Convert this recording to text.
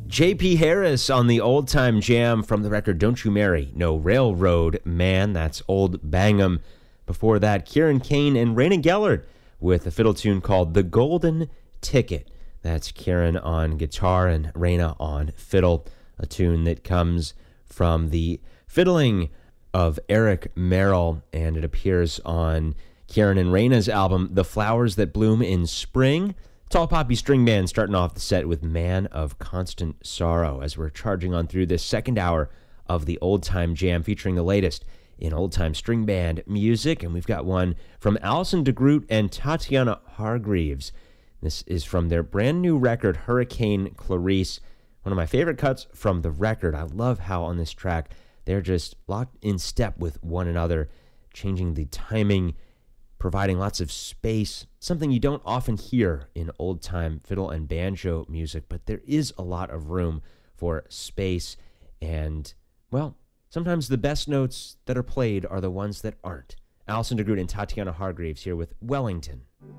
J.P. Harris on the Old Time Jam from the record Don't You Marry No Railroad Man. That's Old Bangham. Before that, Kieran Kane and Raina Gellert with a fiddle tune called The Golden Ticket. That's Kieran on guitar and Raina on fiddle, a tune that comes from the fiddling of Eric Merrill, and it appears on Kieran and Raina's album The Flowers That Bloom in Spring. Tall Poppy String Band starting off the set with Man of Constant Sorrow as we're charging on through this second hour of the Old Time Jam featuring the latest in old-time string band music. And we've got one from Alison DeGroot and Tatiana Hargreaves. This is from their brand new record, Hurricane Clarice. One of my favorite cuts from the record. I love how on this track they're just locked in step with one another, changing the timing, providing lots of space, something you don't often hear in old-time fiddle and banjo music, but there is a lot of room for space, and, well, sometimes the best notes that are played are the ones that aren't. Alison DeGroot and Tatiana Hargreaves here with Wellington.